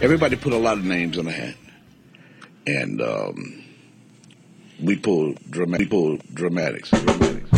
everybody put a lot of names in a hat, and we pulled dramatics.